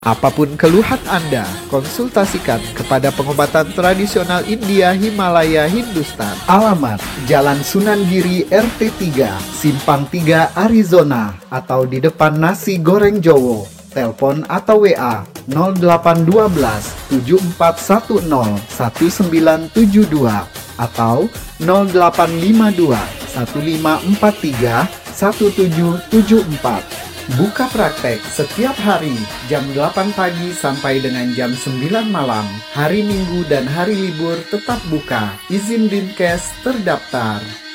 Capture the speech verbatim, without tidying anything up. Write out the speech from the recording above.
Apapun keluhan Anda, konsultasikan kepada pengobatan tradisional India Himalaya Hindustan. Alamat: Jalan Sunan Giri R T tiga, Simpang tiga, Arizona, atau di depan Nasi Goreng Jowo. Telepon atau W A nol delapan satu dua tujuh empat satu nol satu sembilan tujuh dua atau nol delapan lima dua satu lima empat tiga satu tujuh tujuh empat. Buka praktek setiap hari jam delapan pagi sampai dengan jam sembilan malam. Hari Minggu dan hari libur tetap buka. Izin Dinkes terdaftar.